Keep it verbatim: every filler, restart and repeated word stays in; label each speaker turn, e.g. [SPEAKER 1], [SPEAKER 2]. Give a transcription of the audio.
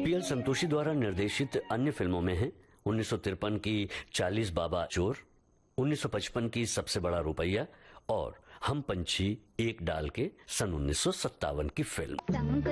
[SPEAKER 1] P L Santoshi द्वारा निर्देशित अन्य फिल्मों में हैं उन्नीस सौ तिरपन की चालीस बाबा चोर, उन्नीस सौ पचपन की सबसे बड़ा रुपया और हम पंछी एक डाल के सन उन्नीस सौ सत्तावन की फिल्म।